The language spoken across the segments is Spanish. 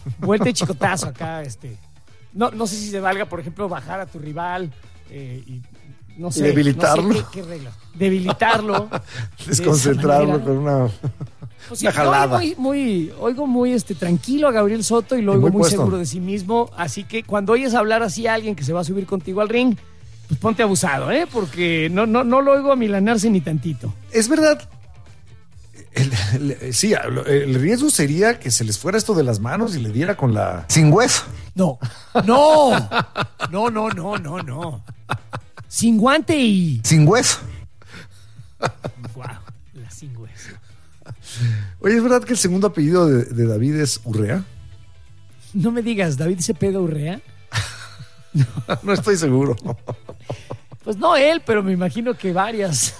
vuelta y chicotazo acá, No sé si se valga, por ejemplo, bajar a tu rival y no sé. ¿Y debilitarlo? No sé qué reglas. Debilitarlo. Desconcentrarlo con una jalada. Oigo muy tranquilo a Gabriel Soto y lo oigo muy puesto. seguro de sí mismo. Así que cuando oyes hablar así a alguien que se va a subir contigo al ring, pues ponte abusado, porque no lo oigo amilanarse ni tantito. Es verdad. Sí, el riesgo sería que se les fuera esto de las manos y le diera con la... Sin hueso. No. Sin guante y... Sin hueso. Wow, la sin hueso. Oye, ¿es verdad que el segundo apellido de David es Urrea? No me digas, ¿David Cepeda Urrea? No estoy seguro. Pues no él, pero me imagino que varias.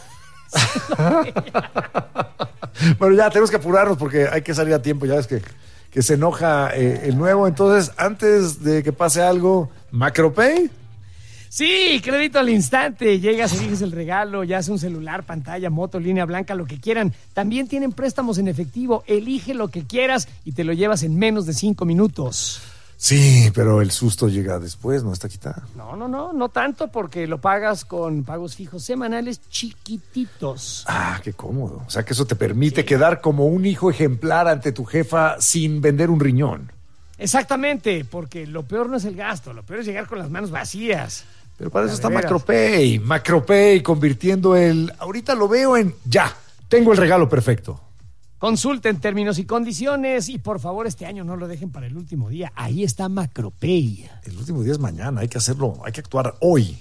Bueno, ya tenemos que apurarnos porque hay que salir a tiempo. Ya ves que se enoja el nuevo. Entonces, antes de que pase algo, Macropay. Sí, crédito al instante. Llegas, eliges el regalo, ya sea un celular, pantalla, moto, línea blanca, lo que quieran. También tienen préstamos en efectivo. Elige lo que quieras y te lo llevas en menos de 5 minutos. Sí, pero el susto llega después, ¿no está quitada? No tanto porque lo pagas con pagos fijos semanales chiquititos. Ah, qué cómodo. O sea que eso te permite quedar como un hijo ejemplar ante tu jefa sin vender un riñón. Exactamente, porque lo peor no es el gasto, lo peor es llegar con las manos vacías. Pero para eso está Macropay. Macropay convirtiendo ahorita lo veo en ya, tengo el regalo perfecto. Consulten términos y condiciones y por favor este año no lo dejen para el último día. Ahí está Macropay. El último día es mañana, hay que hacerlo, hay que actuar hoy.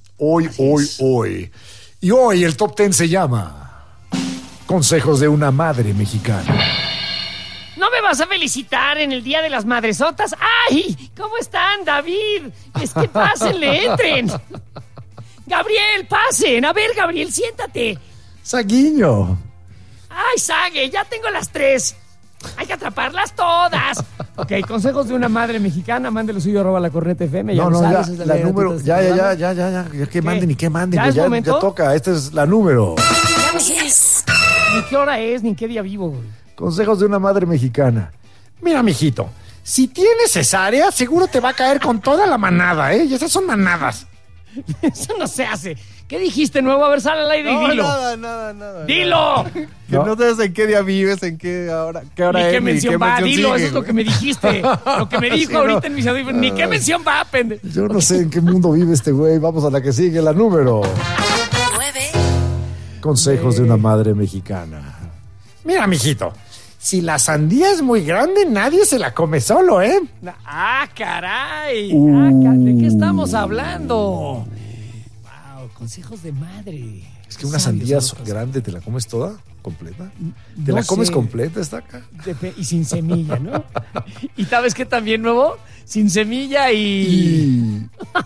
Hoy. Y hoy el Top 10 se llama Consejos de una Madre Mexicana. ¿No me vas a felicitar en el Día de las Madresotas? ¡Ay! ¿Cómo están, David? Es que pásenle, entren. Gabriel, pasen. A ver, Gabriel, siéntate. Saguiño. ¡Ay, Sague! Ya tengo las 3. Hay que atraparlas todas. Ok, consejos de una madre mexicana. Mándelo suyo @lacorneta.fm. Ya la número. Ya que manden y que manden. ¿Ya toca. Esta es la número. Ya no sé ni qué hora es, ni en qué día vivo, güey. Consejos de una madre mexicana. Mira, mijito, si tienes cesárea, seguro te va a caer con toda la manada, ¿eh? Y esas son manadas. Eso no se hace. ¿Qué dijiste, nuevo? A ver, sal al aire y dilo. Nada. ¡Dilo! Que no sabes en qué día vives, en qué hora ni es, qué mención va, dilo, eso es lo que me dijiste. Lo que me dijo Sí, ahorita en mis audífonos. Ni qué mención va, pendejo. Yo no sé en qué mundo vive este güey. Vamos a la que sigue, la número 9. Consejos de una madre mexicana. Mira, mijito, si la sandía es muy grande, nadie se la come solo, ¿eh? ¡Ah, caray! ¿De qué estamos hablando? Wow, consejos de madre. Es que una sandía grande, ¿te la comes toda? ¿Completa? ¿Te No la comes sé. completa? Está acá. Y sin semilla, ¿no? ¿Y sabes qué también, nuevo? Sin semilla y...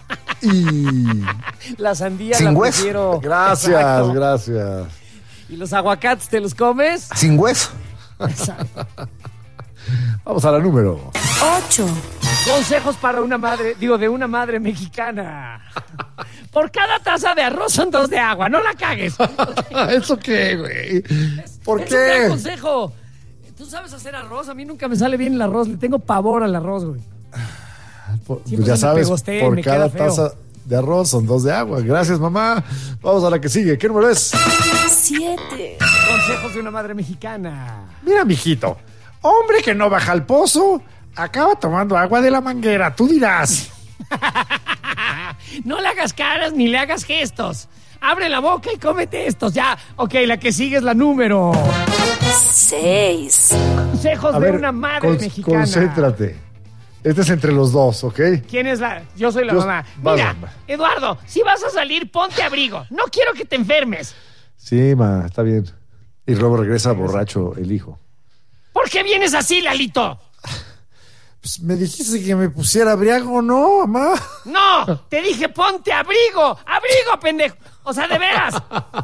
La sandía Sin la hueso. prefiero. Gracias, Exacto. gracias. ¿Y los aguacates te los comes? Sin hueso. Exacto. Vamos a la número 8. Consejos para una madre, de una madre mexicana. Por cada taza de arroz son 2 de agua, no la cagues. ¿Eso qué, güey? ¿Por Es un gran qué? consejo. ¿Tú sabes hacer arroz? A mí nunca me sale bien el arroz, le tengo pavor al arroz, güey. Pues Siempre ya se me sabes, pegostea, por me cada queda feo. taza de arroz son 2 de agua. Gracias, mamá. Vamos a la que sigue. ¿Qué número es? 7. Consejos de una madre mexicana. Mira, mijito, hombre que no baja al pozo, acaba tomando agua de la manguera. Tú dirás. No le hagas caras ni le hagas gestos. Abre la boca y cómete estos. Ya, ok, la que sigue es la número. 6. Consejos de una madre mexicana. Concéntrate. Este es entre los dos, ¿ok? ¿Quién es la? Yo soy la mamá. vas, Mira, mamá. Eduardo, si vas a salir, ponte abrigo. No quiero que te enfermes. Sí, ma, está bien. Y luego regresa borracho el hijo. ¿Por qué vienes así, Lalito? Pues me dijiste que me pusiera abrigo, ¿no, mamá? No, te dije ponte abrigo. Abrigo, pendejo. O sea, de veras.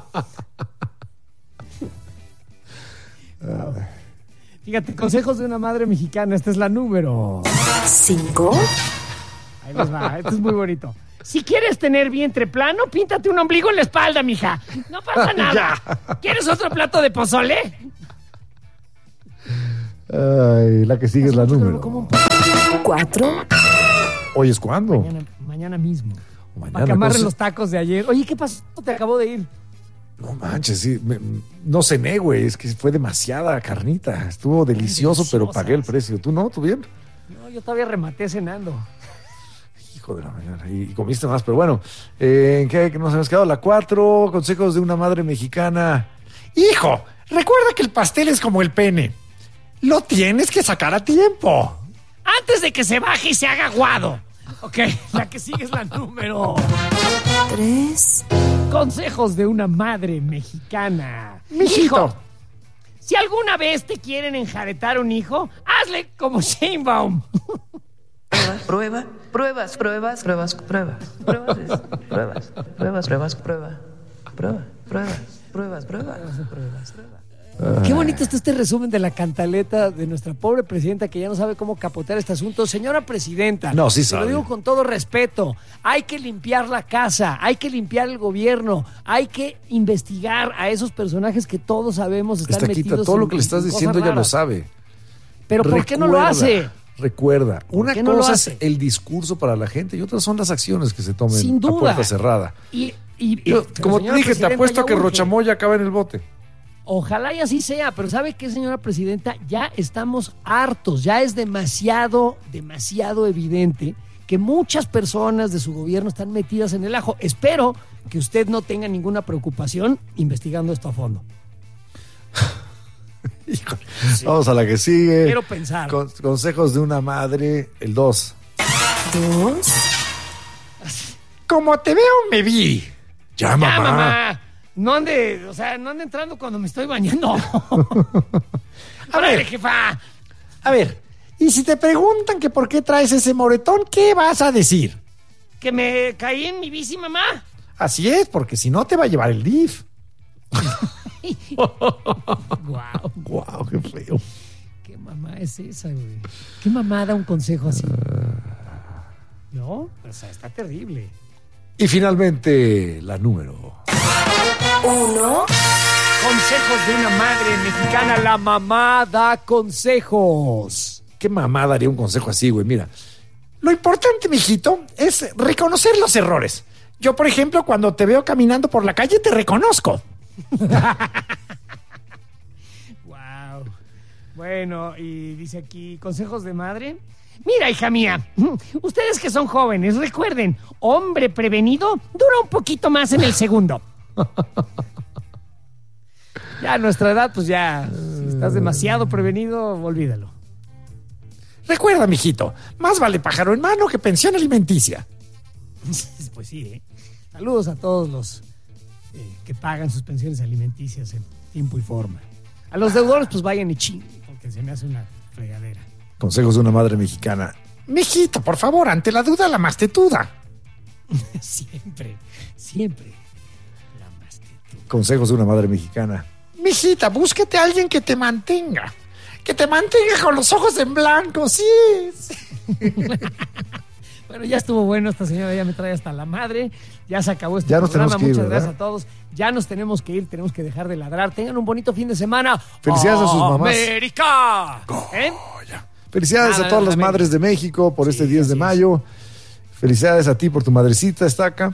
Fíjate, consejos de una madre mexicana. Esta es la número. 5. Ahí les va, esto es muy bonito. Si quieres tener vientre plano, píntate un ombligo en la espalda, mija. No pasa nada. ¿Quieres otro plato de pozole? Ay, la que sigue es la número. Como un 4, ¿Hoy es cuándo? mañana mismo. Mañana, Para que amarren entonces- los tacos de ayer. Oye, ¿qué pasó? Te acabó de ir. No manches, sí. No cené, güey. Es que fue demasiada carnita. Estuvo delicioso, pero deliciosas. pagué el precio. ¿Tú no? ¿Tú bien? No, yo todavía rematé cenando. Hijo de la mañana. Y comiste más, pero bueno. ¿En qué nos hemos quedado? La 4. Consejos de una madre mexicana. Hijo, recuerda que el pastel es como el pene. Lo tienes que sacar a tiempo. Antes de que se baje y se haga aguado. Ok, la que sigue es la número. 3, Consejos de una madre mexicana. Mijito. Hijo, si alguna vez te quieren enjaretar un hijo, hazle como Sheinbaum. Prueba, pruebas, pruebas, pruebas, pruebas, pruebas, pruebas, pruebas, pruebas, prueba, prueba, pruebas, pruebas. Qué bonito está este resumen de la cantaleta de nuestra pobre presidenta que ya no sabe cómo capotear este asunto. Señora presidenta, No, sí te sabe. lo digo con todo respeto, hay que limpiar la casa, hay que limpiar el gobierno, hay que investigar a esos personajes que todos sabemos están Esta quita, metidos todo lo en- que le estás en cosas diciendo ya lo raras. sabe. Pero ¿por qué no lo hace? Recuerda, una qué no lo cosa hace? es el discurso para la gente y otras son las acciones que se tomen Sin a duda. puerta cerrada. Pero, Como te señora dije, te presidenta, apuesto a ya que urge. Rochamoya acaba en el bote. Ojalá y así sea, pero ¿sabe qué, señora presidenta? Ya estamos hartos, ya es demasiado evidente que muchas personas de su gobierno están metidas en el ajo. Espero que usted no tenga ninguna preocupación investigando esto a fondo. Híjole. Vamos a la que sigue. Quiero pensar. Consejos de una madre, el 2. 2, Como te veo, me vi. Ya, ¡Ya, mamá. mamá! No ande entrando cuando me estoy bañando. A ver. jefa. A ver, y si te preguntan que por qué traes ese moretón, ¿qué vas a decir? ¿Que me caí en mi bici, mamá? Así es, porque si no te va a llevar el DIF. Guau. Guau, qué feo. ¿Qué mamá es esa, güey? ¿Qué mamá da un consejo así? ¿No? O sea, está terrible. Y finalmente, la número. 1, Consejos de una madre mexicana. La mamá da consejos. ¿Qué mamá daría un consejo así, güey? Mira, lo importante, mijito, es reconocer los errores. Yo, por ejemplo, cuando te veo caminando por la calle, te reconozco. Wow. Bueno, y dice aquí, consejos de madre. Mira, hija mía, ustedes que son jóvenes, recuerden, hombre prevenido dura un poquito más en el segundo. Ya a nuestra edad, pues ya, si estás demasiado prevenido, olvídalo. Recuerda, mijito, más vale pájaro en mano que pensión alimenticia. Pues sí, ¿eh? Saludos a todos los que pagan sus pensiones alimenticias en tiempo y forma. A los deudores, pues vayan y ching, porque se me hace una fregadera. Consejos de una madre mexicana. Mijito, por favor, ante la duda, la mastetuda. Siempre, siempre. La mastitud. Consejos de una madre mexicana. Mijita, búsquete a alguien que te mantenga. Que te mantenga con los ojos en blanco, sí. Bueno, ya estuvo bueno, esta señora ya me trae hasta la madre. Ya se acabó este Ya nos programa. tenemos que ir, Muchas ¿verdad? gracias a todos. Ya nos tenemos que ir, tenemos que dejar de ladrar. Tengan un bonito fin de semana. Felicidades a sus mamás. ¡América! ¿Eh? Felicidades Nada, a todas las nada, madres de México por este 10 de así mayo. Felicidades a ti por tu madrecita, Estaca.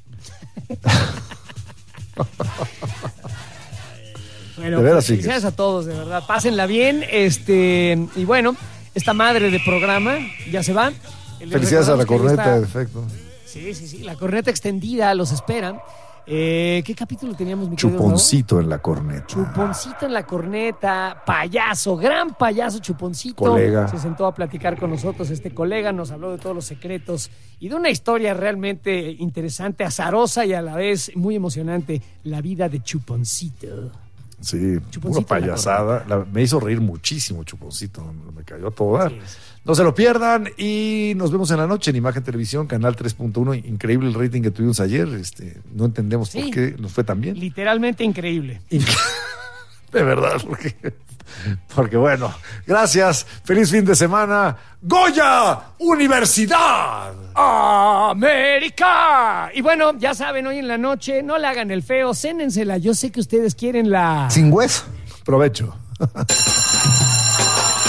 Bueno, De veras, felicidades a todos, de verdad. Pásenla bien. Y bueno, esta madre de programa ya se va. Les Felicidades a la recordamos que corneta, ahí de está- efecto. Sí, la corneta extendida los espera. ¿Qué capítulo teníamos, mi querido Gabo? Chuponcito en la corneta. Chuponcito en la corneta, payaso, gran payaso Chuponcito. Colega. Se sentó a platicar con nosotros, este colega nos habló de todos los secretos y de una historia realmente interesante, azarosa y a la vez muy emocionante, la vida de Chuponcito. Sí, Chuponcito pura en la payasada. Me hizo reír muchísimo, Chuponcito. Me cayó a todo dar. Sí, sí. No se lo pierdan y nos vemos en la noche en Imagen Televisión, canal 3.1. Increíble el rating que tuvimos ayer. No entendemos Sí. por qué nos fue tan bien. Literalmente increíble. De verdad, porque bueno, gracias, feliz fin de semana. ¡Goya Universidad! ¡América! Y bueno, ya saben, hoy en la noche, no le hagan el feo, cénensela. Yo sé que ustedes quieren la... Sin hueso. Provecho.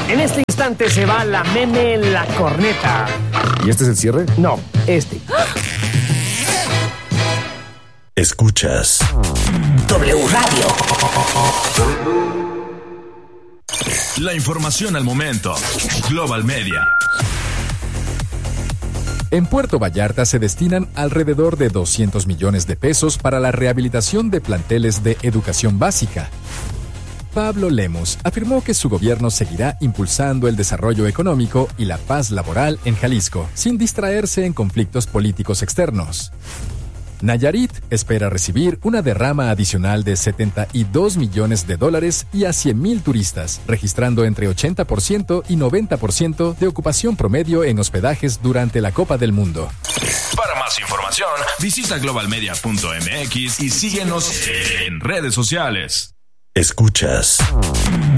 En este instante se va la meme la corneta. ¿Y este es el cierre? No, este. Escuchas W Radio. la información al momento. Global Media. En Puerto Vallarta se destinan alrededor de 200 millones de pesos para la rehabilitación de planteles de educación básica. Pablo Lemus afirmó que su gobierno seguirá impulsando el desarrollo económico y la paz laboral en Jalisco, sin distraerse en conflictos políticos externos. Nayarit espera recibir una derrama adicional de $72 millones y a 100,000 turistas, registrando entre 80% y 90% de ocupación promedio en hospedajes durante la Copa del Mundo. Para más información, visita globalmedia.mx y síguenos en redes sociales. Escuchas